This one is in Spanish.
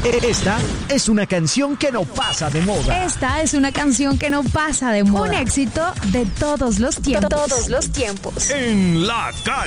Esta es una canción que no pasa de moda. Esta es una canción que no pasa de moda. Un éxito de todos los tiempos. Todos los tiempos. En la calle.